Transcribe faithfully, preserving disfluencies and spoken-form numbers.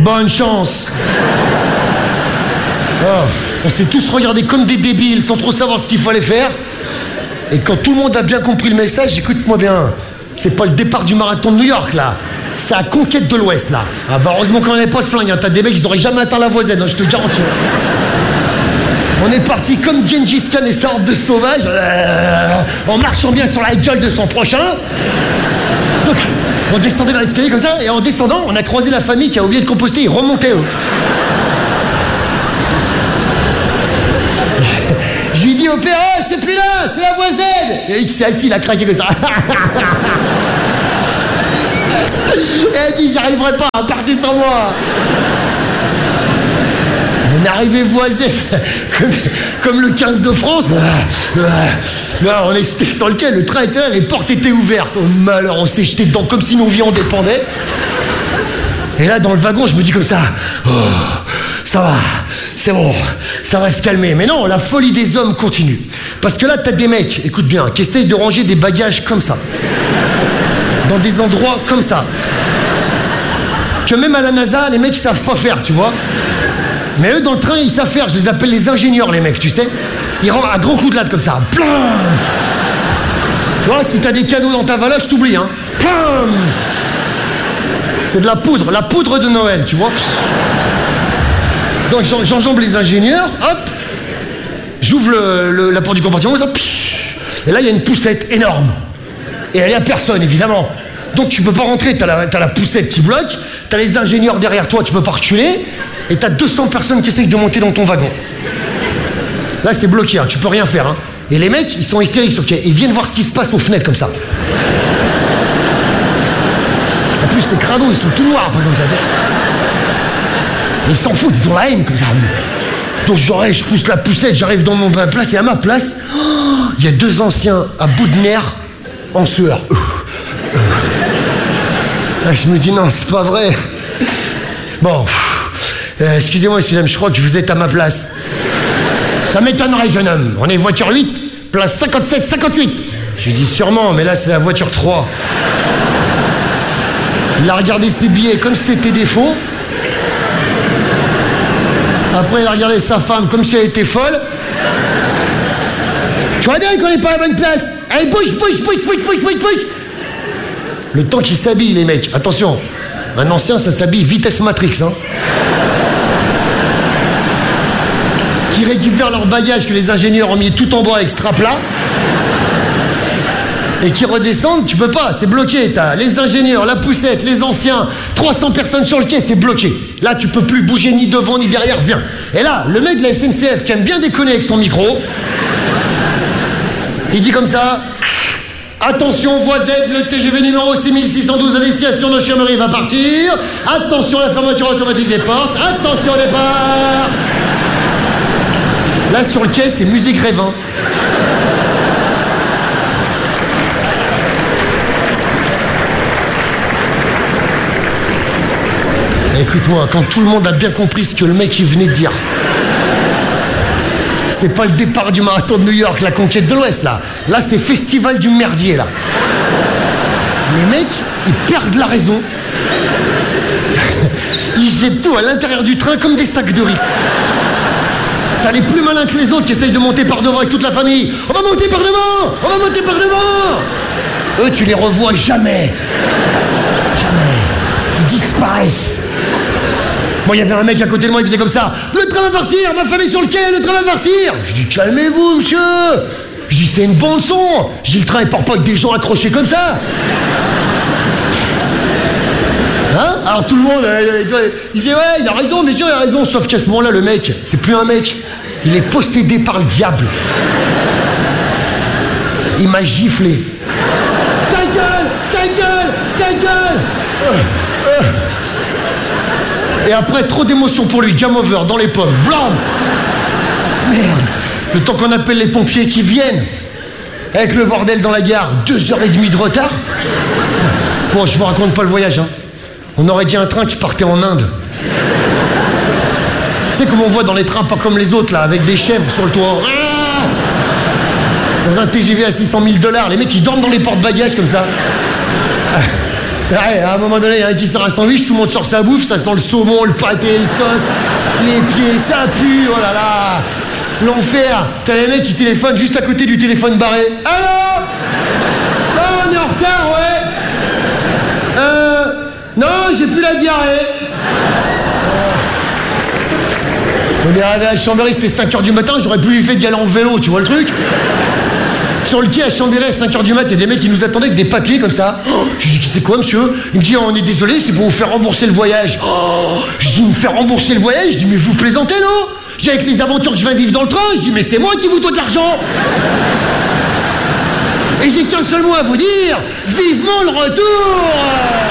Bonne chance. Oh, on s'est tous regardés comme des débiles sans trop savoir ce qu'il fallait faire. Et quand tout le monde a bien compris le message, écoute-moi bien, c'est pas le départ du marathon de New York là, c'est la conquête de l'Ouest là. Ah bah heureusement qu'on n'avait pas de flingue, hein. T'as des mecs qui n'auraient jamais atteint la voisine, hein, je te le garantis. On est parti comme Gengis Khan et sa horde de sauvages, euh, en marchant bien sur la gueule de son prochain. Donc, on descendait dans l'escalier comme ça, et en descendant, on a croisé la famille qui a oublié de composter, ils remontaient eux. Je lui dis au père, oh, c'est plus là, c'est la voisine. Et il s'est assis, il a craqué comme ça. Et elle dit, j'y arriverai pas, partez sans moi. On est arrivé voisin, comme, comme le quinze de France. Là, on est sur le quai, le train était là, les portes étaient ouvertes. Oh malheur, on s'est jeté dedans comme si nos vies en dépendaient. Et là, dans le wagon, je me dis comme ça, oh, ça va, c'est bon, ça va se calmer. Mais non, la folie des hommes continue. Parce que là, t'as des mecs, écoute bien, qui essayent de ranger des bagages comme ça. Dans des endroits comme ça. Que même à la NASA, les mecs, ils savent pas faire, tu vois. Mais eux, dans le train, ils savent faire. Je les appelle les ingénieurs, les mecs, tu sais. Ils rentrent à grands coups de latte comme ça. Plam. Tu vois, si t'as des cadeaux dans ta valise, je t'oublie, hein. Plam. C'est de la poudre, la poudre de Noël, tu vois. Donc j'enjambe les ingénieurs, hop. J'ouvre le, le, la porte du compartiment, ça, et là, il y a une poussette énorme. Et elle est à personne, évidemment. Donc tu peux pas rentrer, t'as la, t'as la poussette qui bloque, t'as les ingénieurs derrière toi, tu peux pas reculer, et t'as deux cents personnes qui essayent de monter dans ton wagon. Là, c'est bloqué, hein, tu peux rien faire. Hein. Et les mecs, ils sont hystériques sur le quai. Ils viennent voir ce qui se passe aux fenêtres comme ça. En plus, c'est crado, ils sont tout noirs après comme ça. Ils s'en foutent, ils ont la haine comme ça. Donc j'aurais, je pousse la poussette, j'arrive dans mon place, et à ma place, il oh, y a deux anciens à bout de nerfs en sueur. Là, je me dis non, c'est pas vrai. Bon, euh, excusez-moi, excusez-moi, je crois que vous êtes à ma place. Ça m'étonnerait, jeune homme. On est voiture huit, place cinquante-sept cinquante-huit. J'ai dit sûrement, mais là, c'est la voiture trois. Il a regardé ses billets comme si c'était des faux. Après, il a regardé sa femme comme si elle était folle. Tu vois bien qu'on n'est pas à la bonne place. Allez, bouge, bouge, bouge, bouge, bouge, bouge, bouge. Le temps qu'ils s'habillent, les mecs. Attention, un ancien, ça s'habille vitesse Matrix, hein. Qui récupèrent leur bagage que les ingénieurs ont mis tout en bois extra plat. Et qui redescendent, tu peux pas, c'est bloqué. T'as les ingénieurs, la poussette, les anciens, trois cents personnes sur le quai, c'est bloqué. Là, tu peux plus bouger ni devant ni derrière, viens. Et là, le mec de la S N C F qui aime bien déconner avec son micro, il dit comme ça, attention, voie Z, le T G V numéro six mille six cent douze à destination de Chambéry va partir. Attention, la fermeture automatique des portes. Attention au départ. Là, sur le quai, c'est musique Rêvin. Écoute-moi, quand tout le monde a bien compris ce que le mec il venait de dire, c'est pas le départ du marathon de New York, la conquête de l'Ouest, là. Là, c'est festival du merdier, là. Les mecs, ils perdent la raison. Ils jettent tout à l'intérieur du train comme des sacs de riz. T'as les plus malins que les autres qui essayent de monter par devant avec toute la famille. On va monter par devant! On va monter par devant! Eux, tu les revois jamais. Jamais. Ils disparaissent. Moi, il y avait un mec à côté de moi, il faisait comme ça. Le train va partir, ma femme est sur le quai, le train va partir. Je dis, calmez-vous, monsieur. Je dis, c'est une bande son. Je dis, le train, il part pas avec des gens accrochés comme ça. Hein? Alors tout le monde, euh, il disait, ouais, il a raison, bien sûr, il a raison. Sauf qu'à ce moment-là, le mec, c'est plus un mec. Il est possédé par le diable. Il m'a giflé. Ta gueule, ta gueule, ta gueule. Euh, euh. Et après, trop d'émotions pour lui, game over, dans les pommes, blam. Merde, le temps qu'on appelle les pompiers qui viennent, avec le bordel dans la gare, deux heures et demie de retard. Bon, je vous raconte pas le voyage, hein. On aurait dit un train qui partait en Inde. Tu sais comme on voit dans les trains, pas comme les autres, là, avec des chèvres sur le toit. Dans un T G V à six cent mille dollars, les mecs, ils dorment dans les porte-bagages, comme ça. Ouais, à un moment donné, il y a un qui sort un sandwich, tout le monde sort sa bouffe, ça sent le saumon, le pâté, le sauce, les pieds, ça pue, oh là là. L'enfer. T'as les mecs qui téléphonent juste à côté du téléphone barré. Allô? Oh, on est en retard, ouais. Euh... Non, j'ai plus la diarrhée. On est arrivé à Chambéry, c'était cinq heures du matin, j'aurais plus fait d'y aller en vélo, tu vois le truc? Sur le quai à Chambéry à cinq heures du mat, il y a des mecs qui nous attendaient avec des papiers comme ça. Oh, je dis, c'est quoi, monsieur? Il me dit, on est désolé, c'est pour vous faire rembourser le voyage. Oh, je dis, me faire rembourser le voyage? Je dis, mais vous plaisantez, non? Je dis, avec les aventures que je vais vivre dans le train, je dis, mais c'est moi qui vous dois de l'argent. Et j'ai qu'un seul mot à vous dire, vivement le retour.